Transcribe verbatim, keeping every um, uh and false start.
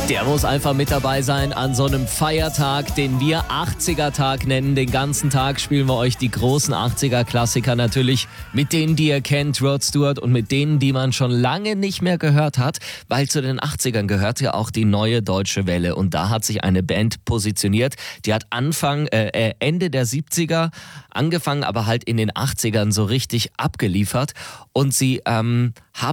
Der muss einfach mit dabei sein an so einem Feiertag, den wir achtziger-Tag nennen. Den ganzen Tag spielen wir euch die großen achtziger-Klassiker natürlich mit denen, die ihr kennt, Rod Stewart, und mit denen, die man schon lange nicht mehr gehört hat, weil zu den achtzigern gehört ja auch die Neue Deutsche Welle. Und da hat sich eine Band positioniert, die hat Anfang, äh, Ende der siebziger angefangen, aber halt in den achtzigern so richtig abgeliefert. Und sie ähm, haben